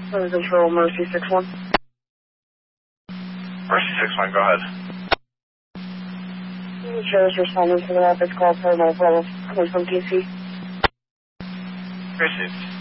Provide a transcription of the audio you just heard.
Service Control, Mercy 6-1. Mercy 6-1, go ahead. Sheriff's responding to the rapid call for my brother, coming from DC. Received.